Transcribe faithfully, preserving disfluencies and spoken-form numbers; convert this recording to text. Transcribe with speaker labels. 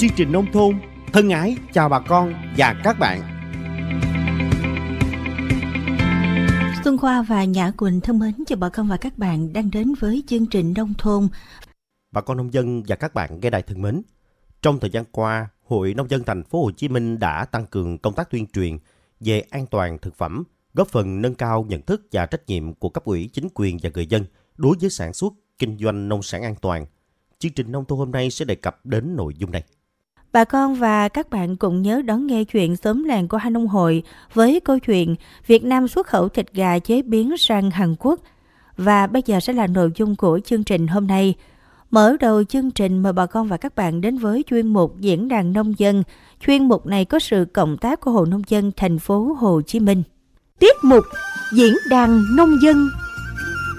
Speaker 1: chương trình nông thôn thân ái chào bà con và các bạn.
Speaker 2: Xuân Khoa và Nhã Quỳnh thân mến chào bà con và các bạn đang đến với chương trình nông thôn.
Speaker 1: Bà con nông dân và các bạn nghe đài thân mến, trong thời gian qua, Hội Nông dân Thành phố Hồ Chí Minh đã tăng cường công tác tuyên truyền về an toàn thực phẩm, góp phần nâng cao nhận thức và trách nhiệm của cấp ủy, chính quyền và người dân đối với sản xuất, kinh doanh nông sản an toàn. Chương trình nông thôn hôm nay sẽ đề cập đến nội dung này.
Speaker 2: Bà con và các bạn cùng nhớ đón nghe chuyện xóm làng của Hai Nông Hội với câu chuyện Việt Nam xuất khẩu thịt gà chế biến sang Hàn Quốc. Và bây giờ sẽ là nội dung của chương trình hôm nay. Mở đầu chương trình mời bà con và các bạn đến với chuyên mục Diễn đàn Nông dân. Chuyên mục này có sự cộng tác của Hội Nông dân Thành phố Hồ Chí Minh. Tiết mục Diễn đàn Nông dân.